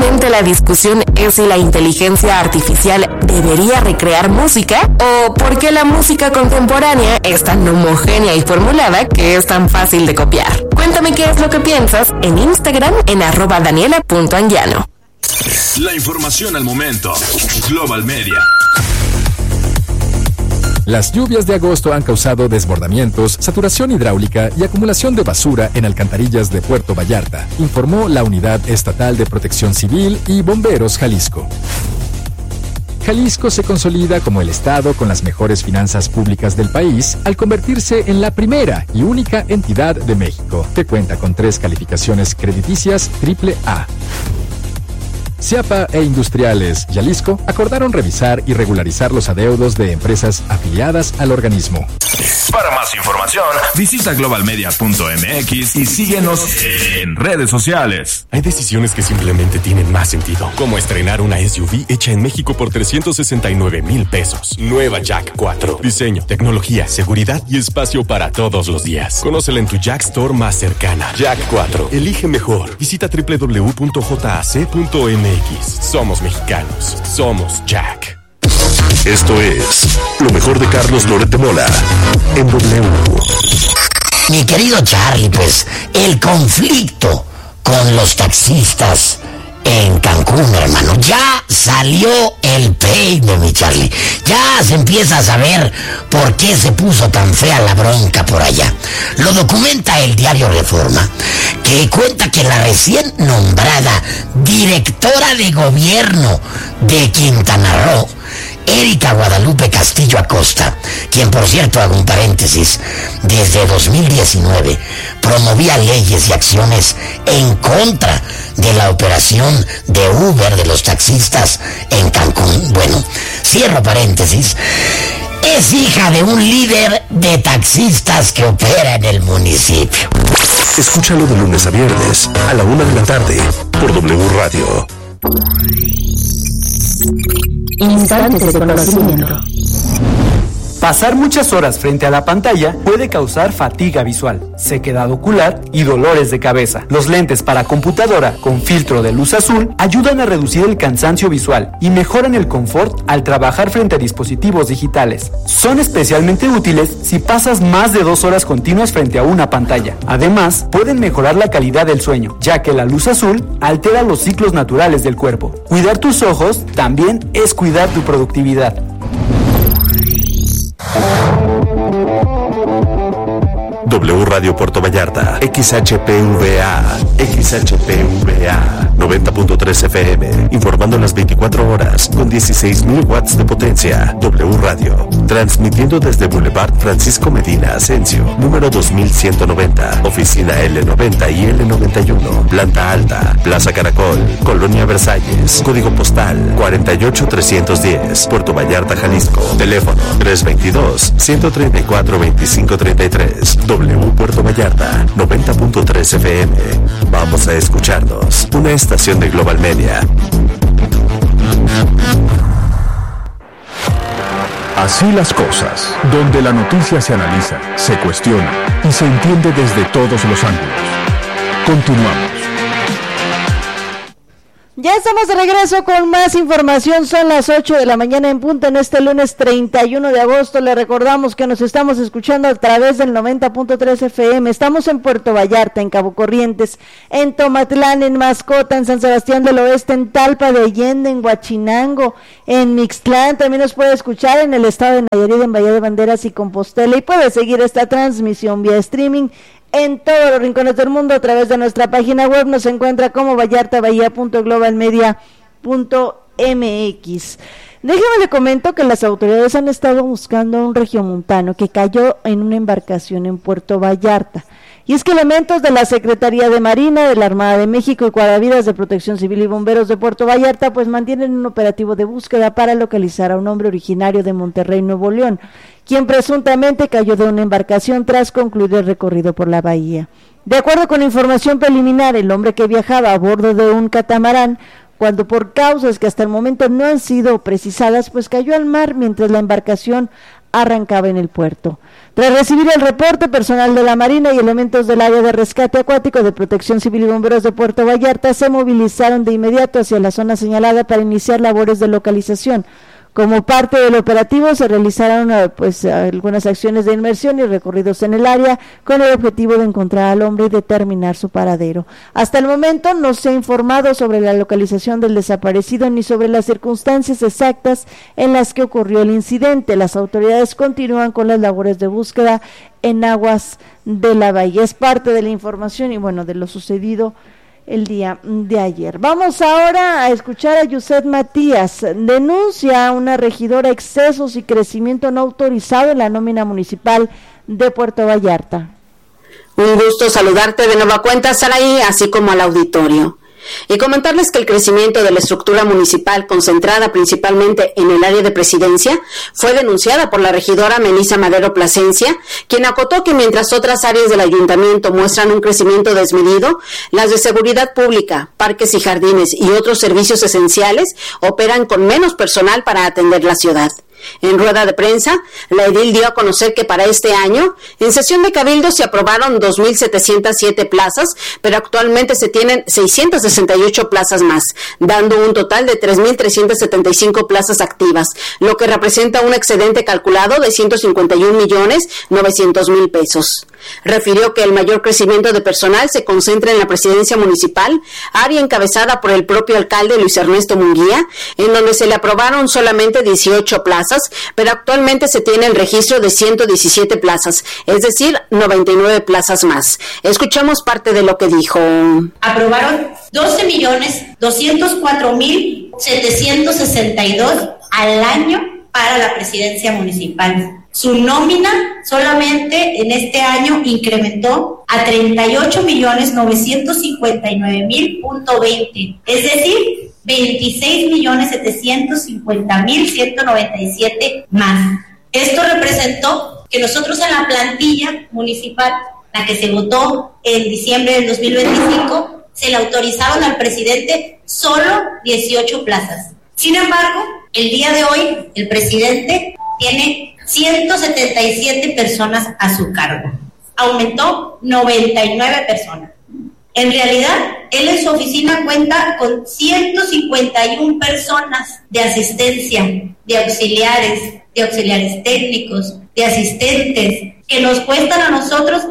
Actualmente la discusión es si la inteligencia artificial debería recrear música o por qué la música contemporánea es tan homogénea y formulada que es tan fácil de copiar. Cuéntame qué es lo que piensas en Instagram en @daniela.anguiano. La información al momento. Global Media. Las lluvias de agosto han causado desbordamientos, saturación hidráulica y acumulación de basura en alcantarillas de Puerto Vallarta, informó la Unidad Estatal de Protección Civil y Bomberos Jalisco. Jalisco se consolida como el estado con las mejores finanzas públicas del país al convertirse en la primera y única entidad de México que cuenta con 3 calificaciones crediticias AAA. Ciapa e Industriales Jalisco acordaron revisar y regularizar los adeudos de empresas afiliadas al organismo. Para más información, visita globalmedia.mx y síguenos en redes sociales. Hay decisiones que simplemente tienen más sentido, como estrenar una SUV hecha en México por 369,000 pesos. Nueva Jack 4. Diseño, tecnología, seguridad y espacio para todos los días. Conócela en tu Jack Store más cercana. Jack 4. Elige mejor. Visita www.jac.mx. Somos mexicanos. Somos Jack. Esto es lo mejor de Carlos Loret de Mola en W. Mi querido Charlie, pues el conflicto con los taxistas en Cancún, hermano, ya salió el peine, mi Charlie. Ya se empieza a saber por qué se puso tan fea la bronca por allá. Lo documenta el diario Reforma, que cuenta que la recién nombrada directora de gobierno de Quintana Roo, Erika Guadalupe Castillo Acosta, quien, por cierto, hago un paréntesis, desde 2019 promovía leyes y acciones en contra de la operación de Uber de los taxistas en Cancún. Bueno, cierro paréntesis. Es hija de un líder de taxistas que opera en el municipio. Escúchalo de lunes a viernes a la 1 de la tarde por W Radio. Instantes de conocimiento. Pasar muchas horas frente a la pantalla puede causar fatiga visual, sequedad ocular y dolores de cabeza. Los lentes para computadora con filtro de luz azul ayudan a reducir el cansancio visual y mejoran el confort al trabajar frente a dispositivos digitales. Son especialmente útiles si pasas más de 2 horas continuas frente a una pantalla. Además, pueden mejorar la calidad del sueño, ya que la luz azul altera los ciclos naturales del cuerpo. Cuidar tus ojos también es cuidar tu productividad. W Radio Puerto Vallarta, XHPVA 90.3 FM, informando las 24 horas con 16,000 watts de potencia. W Radio, transmitiendo desde Boulevard Francisco Medina Asensio, número 2190, oficina L90 y L91, planta alta, Plaza Caracol, Colonia Versalles, código postal 48310, Puerto Vallarta, Jalisco, teléfono 322-134-2533. W Puerto Vallarta, 90.3 FM. Vamos a escucharnos. Una estación de Global Media. Así las cosas, donde la noticia se analiza, se cuestiona y se entiende desde todos los ángulos. Continuamos. Ya estamos de regreso con más información. Son las 8 de la mañana en punto en este lunes 31 de agosto. Le recordamos que nos estamos escuchando a través del 90.3 FM. Estamos en Puerto Vallarta, en Cabo Corrientes, en Tomatlán, en Mascota, en San Sebastián del Oeste, en Talpa de Allende, en Huachinango, en Mixtlán. También nos puede escuchar en el estado de Nayarit, en Bahía de Banderas y Compostela. Y puede seguir esta transmisión vía streaming en todos los rincones del mundo a través de nuestra página web. Nos encuentra como vallartabahía.globalmedia.mx. Déjeme le comento que las autoridades han estado buscando a un regiomontano que cayó en una embarcación en Puerto Vallarta. Y es que elementos de la Secretaría de Marina, de la Armada de México y Guardavidas de Protección Civil y Bomberos de Puerto Vallarta pues mantienen un operativo de búsqueda para localizar a un hombre originario de Monterrey, Nuevo León, quien presuntamente cayó de una embarcación tras concluir el recorrido por la bahía. De acuerdo con información preliminar, el hombre que viajaba a bordo de un catamarán, cuando por causas que hasta el momento no han sido precisadas, pues cayó al mar mientras la embarcación arrancaba en el puerto. Tras recibir el reporte, personal de la Marina y elementos del área de rescate acuático de Protección Civil y Bomberos de Puerto Vallarta se movilizaron de inmediato hacia la zona señalada para iniciar labores de localización. Como parte del operativo se realizaron algunas acciones de inmersión y recorridos en el área con el objetivo de encontrar al hombre y determinar su paradero. Hasta el momento no se ha informado sobre la localización del desaparecido ni sobre las circunstancias exactas en las que ocurrió el incidente. Las autoridades continúan con las labores de búsqueda en aguas de la bahía. Es parte de la información y de lo sucedido el día de ayer. Vamos ahora a escuchar a Yuset Matías. Denuncia a una regidora excesos y crecimiento no autorizado en la nómina municipal de Puerto Vallarta. Un gusto saludarte de nueva cuenta, Saraí, así como al auditorio. Y comentarles que el crecimiento de la estructura municipal, concentrada principalmente en el área de presidencia, fue denunciada por la regidora Melissa Madero Plasencia, quien acotó que mientras otras áreas del ayuntamiento muestran un crecimiento desmedido, las de seguridad pública, parques y jardines y otros servicios esenciales operan con menos personal para atender la ciudad. En rueda de prensa, la edil dio a conocer que para este año, en sesión de cabildo se aprobaron 2.707 plazas, pero actualmente se tienen 668 plazas más, dando un total de 3.375 plazas activas, lo que representa un excedente calculado de 151.900.000 pesos. Refirió que el mayor crecimiento de personal se concentra en la presidencia municipal, área encabezada por el propio alcalde Luis Ernesto Munguía, en donde se le aprobaron solamente 18 plazas, pero actualmente se tiene el registro de 117 plazas, es decir, 99 plazas más. Escuchamos parte de lo que dijo. Aprobaron 12.204.762 al año para la presidencia municipal. Su nómina solamente en este año incrementó a 38.959.000.20, es decir, 26.750.197 más. Esto representó que nosotros en la plantilla municipal, la que se votó en diciembre del 2025, se le autorizaron al presidente solo 18 plazas. Sin embargo, el día de hoy el presidente tiene 177 personas a su cargo. Aumentó 99 personas. En realidad, él en su oficina cuenta con 151 personas de asistencia, de auxiliares técnicos, de asistentes, que nos cuestan a nosotros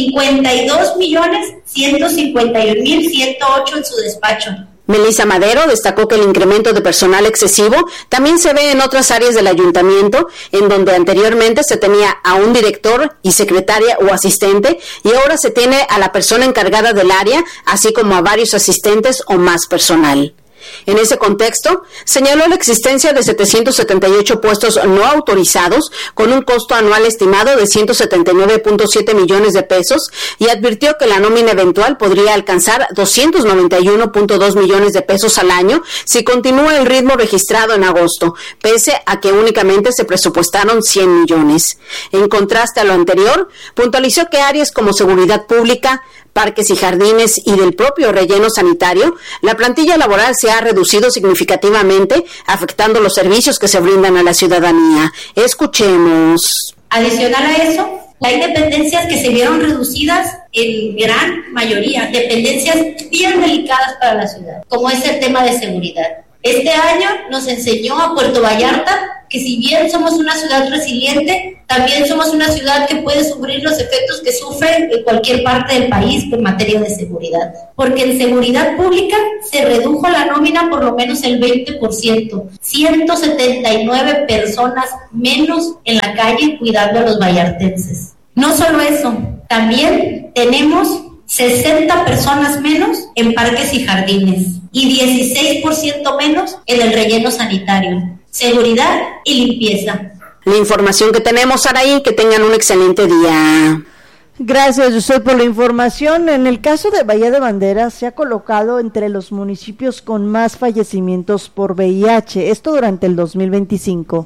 52.151.108 en su despacho. Melissa Madero destacó que el incremento de personal excesivo también se ve en otras áreas del ayuntamiento, en donde anteriormente se tenía a un director y secretaria o asistente, y ahora se tiene a la persona encargada del área, así como a varios asistentes o más personal. En ese contexto, señaló la existencia de 778 puestos no autorizados con un costo anual estimado de 179.7 millones de pesos y advirtió que la nómina eventual podría alcanzar 291.2 millones de pesos al año si continúa el ritmo registrado en agosto, pese a que únicamente se presupuestaron 100 millones. En contraste a lo anterior, puntualizó que áreas como seguridad pública, parques y jardines y del propio relleno sanitario, la plantilla laboral se ha reducido significativamente, afectando los servicios que se brindan a la ciudadanía. Escuchemos. Adicional a eso, hay dependencias que se vieron reducidas en gran mayoría, dependencias bien delicadas para la ciudad, como es el tema de seguridad. Este año nos enseñó a Puerto Vallarta que si bien somos una ciudad resiliente, también somos una ciudad que puede sufrir los efectos que sufre en cualquier parte del país en materia de seguridad. Porque en seguridad pública se redujo la nómina por lo menos el 20%, 179 personas menos en la calle cuidando a los vallartenses. No solo eso, también tenemos 60 personas menos en parques y jardines y 16% menos en el relleno sanitario, seguridad y limpieza. La información que tenemos, Saraí, que tengan un excelente día. Gracias, José, por la información. En el caso de Bahía de Banderas, se ha colocado entre los municipios con más fallecimientos por VIH, esto durante el 2025.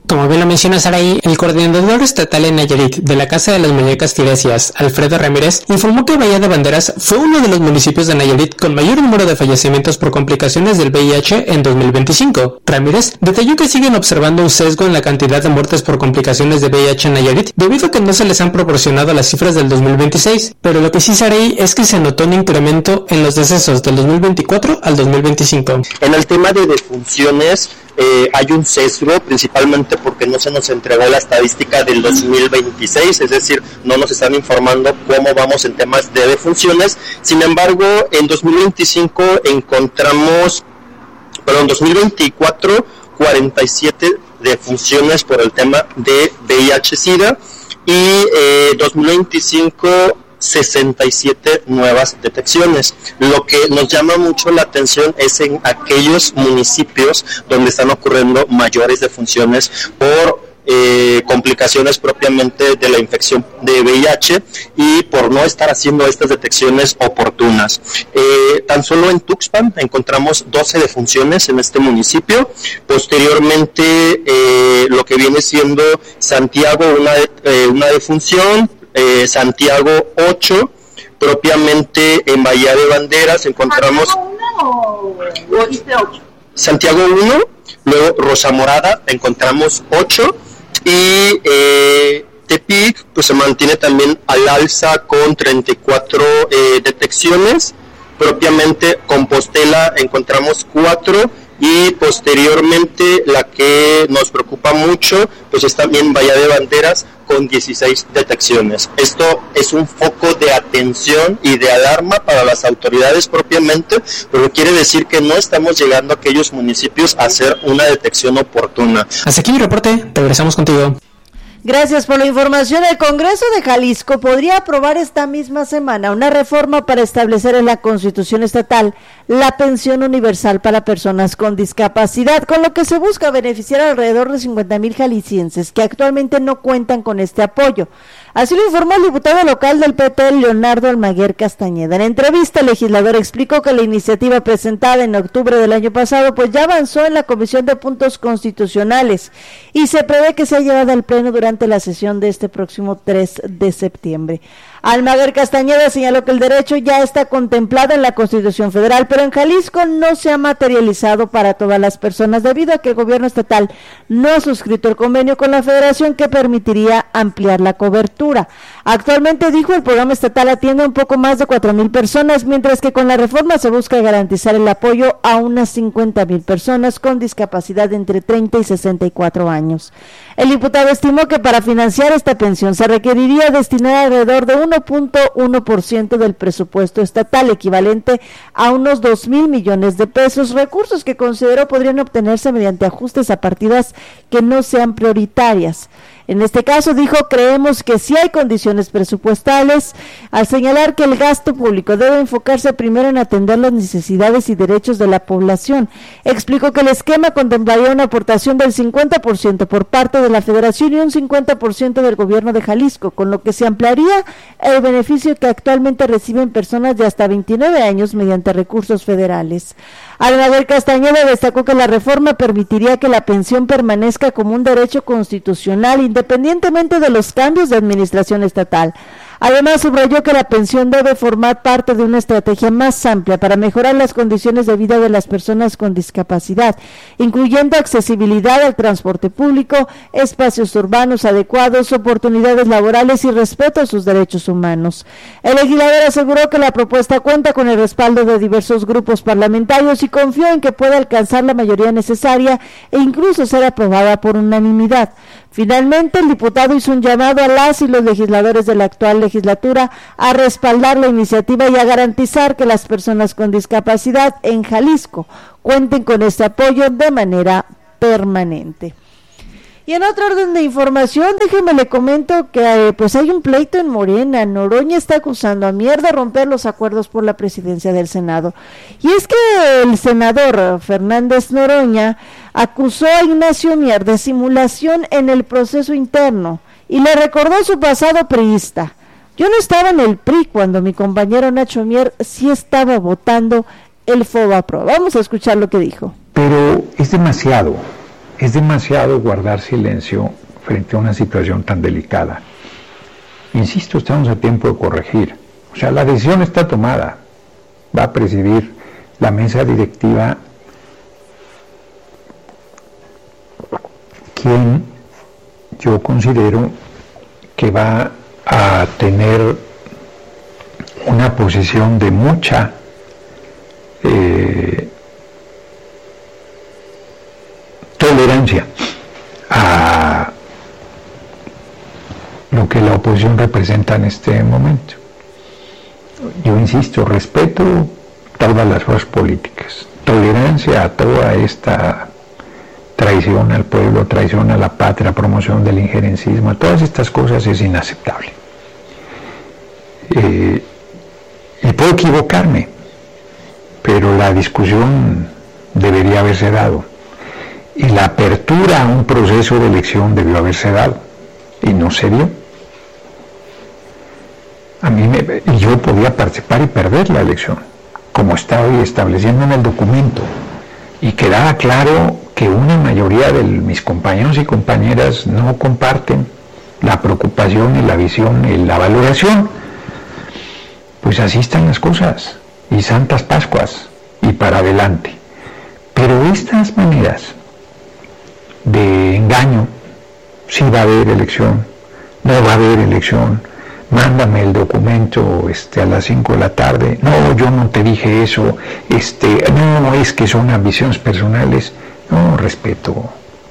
Como bien lo menciona Saraí, el coordinador estatal en Nayarit de la Casa de las Muñecas Tiresias, Alfredo Ramírez, informó que Bahía de Banderas fue uno de los municipios de Nayarit con mayor número de fallecimientos por complicaciones del VIH en 2025. Ramírez detalló que siguen observando un sesgo en la cantidad de muertes por complicaciones de VIH en Nayarit debido a que no se les han proporcionado las cifras del 2026, pero lo que sí, Saraí, es que se notó un incremento en los decesos del 2024 al 2025. En el tema de defunciones, hay un sesgo, principalmente porque no se nos entregó la estadística del 2026, es decir, no nos están informando cómo vamos en temas de defunciones. Sin embargo, en 2024, 47 defunciones por el tema de VIH-Sida y 2025 67 nuevas detecciones. Lo que nos llama mucho la atención es en aquellos municipios donde están ocurriendo mayores defunciones por complicaciones propiamente de la infección de VIH y por no estar haciendo estas detecciones oportunas. Tan solo en Tuxpan encontramos 12 defunciones en este municipio. Posteriormente, lo que viene siendo Santiago, una defunción, Santiago 8, propiamente en Bahía de Banderas encontramos Santiago 1, luego Rosa Morada encontramos 8 y Tepic pues se mantiene también al alza con 34 detecciones, propiamente Compostela encontramos 4 y posteriormente la que nos preocupa mucho pues es también Bahía de Banderas con 16 detecciones. Esto es un foco de atención y de alarma para las autoridades propiamente, pero quiere decir que no estamos llegando a aquellos municipios a hacer una detección oportuna. Hasta aquí mi reporte, regresamos contigo. Gracias por la información. El Congreso de Jalisco podría aprobar esta misma semana una reforma para establecer en la Constitución estatal la pensión universal para personas con discapacidad, con lo que se busca beneficiar a alrededor de 50,000 jaliscienses que actualmente no cuentan con este apoyo. Así lo informó el diputado local del PP, Leonardo Almaguer Castañeda. En entrevista, el legislador explicó que la iniciativa presentada en octubre del año pasado pues ya avanzó en la Comisión de Puntos Constitucionales y se prevé que sea llevada al Pleno durante la sesión de este próximo 3 de septiembre. Almaguer Castañeda señaló que el derecho ya está contemplado en la Constitución Federal, pero en Jalisco no se ha materializado para todas las personas debido a que el gobierno estatal no ha suscrito el convenio con la Federación que permitiría ampliar la cobertura. Actualmente, dijo, el programa estatal atiende a un poco más de 4,000 personas, mientras que con la reforma se busca garantizar el apoyo a unas 50,000 personas con discapacidad de entre 30 y 64 años. El diputado estimó que para financiar esta pensión se requeriría destinar alrededor de 1.1% del presupuesto estatal, equivalente a unos 2,000 millones de pesos, recursos que consideró podrían obtenerse mediante ajustes a partidas que no sean prioritarias. En este caso, dijo, creemos que sí hay condiciones presupuestales, al señalar que el gasto público debe enfocarse primero en atender las necesidades y derechos de la población. Explicó que el esquema contemplaría una aportación del 50% por parte de la Federación y un 50% del gobierno de Jalisco, con lo que se ampliaría el beneficio que actualmente reciben personas de hasta 29 años mediante recursos federales. Almaguer Castañeda destacó que la reforma permitiría que la pensión permanezca como un derecho constitucional independientemente de los cambios de administración estatal. Además, subrayó que la pensión debe formar parte de una estrategia más amplia para mejorar las condiciones de vida de las personas con discapacidad, incluyendo accesibilidad al transporte público, espacios urbanos adecuados, oportunidades laborales y respeto a sus derechos humanos. El legislador aseguró que la propuesta cuenta con el respaldo de diversos grupos parlamentarios y confió en que pueda alcanzar la mayoría necesaria e incluso ser aprobada por unanimidad. Finalmente, el diputado hizo un llamado a las y los legisladores de la actual legislatura a respaldar la iniciativa y a garantizar que las personas con discapacidad en Jalisco cuenten con este apoyo de manera permanente. Y en otro orden de información, déjeme le comento que pues hay un pleito en Morena. Noroña está acusando a Mier de romper los acuerdos por la presidencia del Senado. Y es que el senador Fernández Noroña acusó a Ignacio Mier de simulación en el proceso interno y le recordó su pasado priista. Yo no estaba en el PRI cuando mi compañero Nacho Mier sí estaba votando el FOBAPRO. Vamos a escuchar lo que dijo. Pero es demasiado. Es demasiado guardar silencio frente a una situación tan delicada. Insisto, estamos a tiempo de corregir. O sea, la decisión está tomada. Va a presidir la mesa directiva quien yo considero que va a tener una posición de mucha tolerancia a lo que la oposición representa en este momento. Yo insisto, respeto todas las fuerzas políticas, tolerancia a toda esta traición al pueblo, traición a la patria, promoción del injerencismo, todas estas cosas es inaceptable. Y puedo equivocarme, pero la discusión debería haberse dado. Y la apertura a un proceso de elección debió haberse dado, y no se dio. Y yo podía participar y perder la elección, como está hoy estableciendo en el documento. Y quedaba claro que una mayoría de mis compañeros y compañeras no comparten la preocupación y la visión y la valoración. Pues así están las cosas, y santas Pascuas, y para adelante. Pero estas maneras de engaño, si va a haber elección, no va a haber elección, mándame el documento a las 5 de la tarde, no, yo no te dije eso, no, es que son ambiciones personales, no, respeto,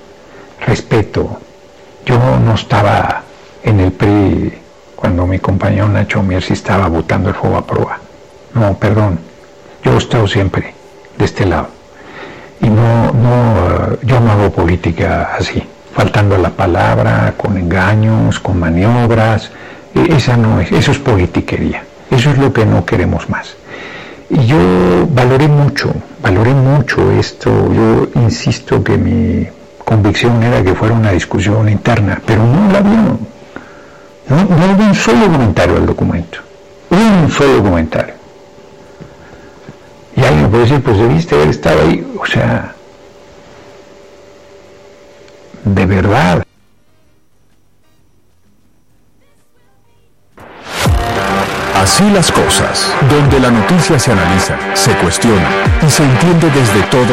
yo no estaba en el PRI cuando mi compañero Nacho Mier sí estaba votando el Fobaproa, no, perdón, yo he estado siempre de este lado, y yo no hago política así, faltando a la palabra, con engaños, con maniobras. Eso es politiquería, eso es lo que no queremos más. Y yo valoré mucho esto, yo insisto que mi convicción era que fuera una discusión interna, pero no la vieron, no hubo un solo comentario del documento, un solo comentario. Y alguien puede decir, pues debiste haber estado ahí, o sea, de verdad. Así las cosas, donde la noticia se analiza, se cuestiona y se entiende desde todo